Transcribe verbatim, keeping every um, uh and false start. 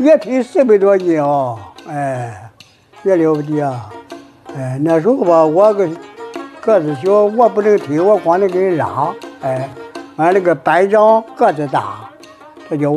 也提四百多斤啊，哎，也了不得啊，哎，那时候吧，我个个子小，我不能提，我光能给人拉，哎，俺那个班长个子大，他叫。